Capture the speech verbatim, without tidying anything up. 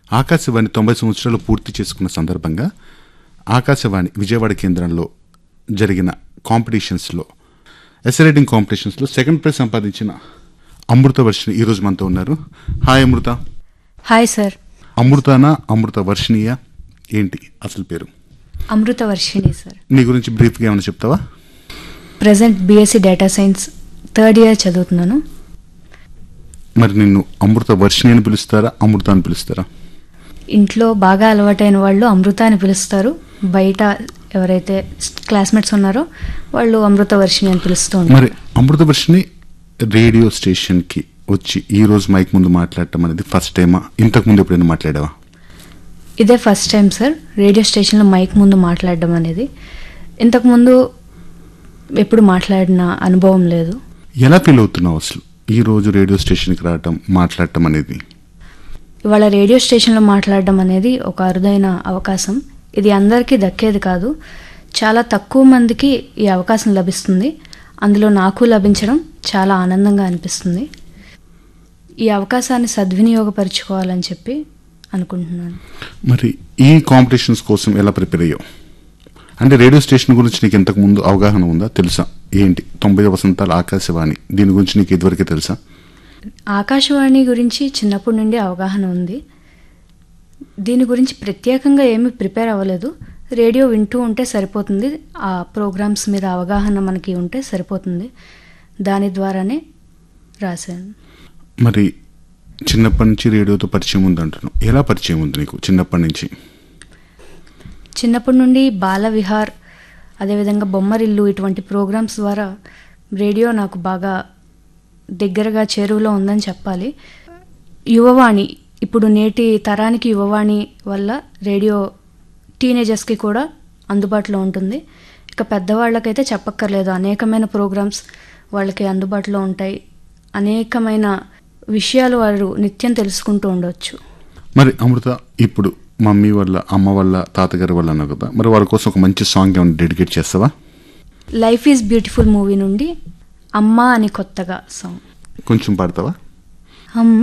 ఆకాశవాణి తొంభై సంవత్సరాలు పూర్తి చేసుకున్న సందర్భంగా ఆకాశవాణి విజయవాడ కేంద్రంలో జరిగిన కాంపిటీషన్స్లో ఎస్సే రైటింగ్ కాంపిటీషన్స్లో సెకండ్ ప్రైజ్ సంపాదించిన అమృత వర్షిణి ఈరోజు మనతో ఉన్నారు. హాయ్ అమృత. Hi sir. అమృతనా అమృత వర్షిణియా ఏంటి అసలు పేరు? అమృత వర్షిణి సార్. నీ గురించి బ్రీఫ్గా ఏమైనా చెప్తావా? Present BSc data science third year చదువుతున్నాను. మరి నిన్ను అమృత వర్షిణి అని పిలుస్తారా, అమృత అని పిలుస్తారా? ఇంట్లో బాగా అలవాటైన వాళ్ళు అమృత అని పిలుస్తారు, బయట ఎవరైతే క్లాస్మేట్స్ ఉన్నారో వాళ్ళు అమృత వర్షిణి అని పిలుస్తూ ఉంటారు. మరి అమృత వర్షిణి రేడియో స్టేషన్కి వచ్చి ఈ రోజు మైక్ ముందు మాట్లాడటం అనేది ఫస్ట్ టైమా? ఇంతకు ముందు ఎప్పుడైనా మాట్లాడావా? ఇదే ఫస్ట్ టైం సార్ రేడియో స్టేషన్లో మైక్ ముందు మాట్లాడడం అనేది. ఇంతకుముందు ఎప్పుడు మాట్లాడిన అనుభవం లేదు. ఎలా ఫీల్ అవుతున్నావు అసలు ఈ రోజు రేడియో స్టేషన్కి రావటం, మాట్లాడటం అనేది? ఇవాళ రేడియో స్టేషన్లో మాట్లాడడం అనేది ఒక అరుదైన అవకాశం. ఇది అందరికీ దక్కేది కాదు, చాలా తక్కువ మందికి ఈ అవకాశం లభిస్తుంది. అందులో నాకు లభించడం చాలా ఆనందంగా అనిపిస్తుంది. ఈ అవకాశాన్ని సద్వినియోగపరుచుకోవాలని చెప్పి అనుకుంటున్నాను. మరి ఈ కాంపిటీషన్స్ కోసం ఎలా ప్రిపేర్ అయ్యావు? అంటే రేడియో స్టేషన్ గురించి నీకు ఇంతకు ముందు అవగాహన ఉందా, తెలుసా? ఏంటి తొంభై వసంతాల ఆకాశవాణి, దీని గురించి నీకు ఇదివరకే తెలుసా? ఆకాశవాణి గురించి చిన్నప్పటి నుండి అవగాహన ఉంది. దీని గురించి ప్రత్యేకంగా ఏమీ ప్రిపేర్ అవ్వలేదు. రేడియో వింటూ ఉంటే సరిపోతుంది, ఆ ప్రోగ్రామ్స్ మీద అవగాహన మనకి ఉంటే సరిపోతుంది. దాని ద్వారానే రాశాను. మరి చిన్నప్పటి నుంచి రేడియోతో పరిచయం ఉంది అంటున్నావు, ఎలా పరిచయం ఉంది నీకు చిన్నప్పటి నుంచి? చిన్నప్పటి నుండి బాల విహార్, అదేవిధంగా బొమ్మరిల్లు ఇటువంటి ప్రోగ్రామ్స్ ద్వారా రేడియో నాకు బాగా దగ్గరగా చేరువలో ఉందని చెప్పాలి. యువవాణి, ఇప్పుడు నేటి తరానికి యువవాణి వల్ల రేడియో టీనేజర్స్కి కూడా అందుబాటులో ఉంటుంది. ఇక పెద్దవాళ్ళకైతే చెప్పక్కర్లేదు, అనేకమైన ప్రోగ్రామ్స్ వాళ్ళకి అందుబాటులో ఉంటాయి. అనేకమైన విషయాలు వారు నిత్యం తెలుసుకుంటూ ఉండవచ్చు. మరి అమృత, ఇప్పుడు మమ్మీ వల్ల, అమ్మ వల్ల, తాతగారి వల్ల అన్నావు కదా, మరి వాళ్ళ కోసం ఒక మంచి సాంగ్ ఏమైనా డెడికేట్ చేస్తావా? లైఫ్ ఈజ్ బ్యూటిఫుల్ మూవీ నుండి అమ్మ అని కొత్తగా సాంగ్ కొంచెం పాడతావా? అమ్మ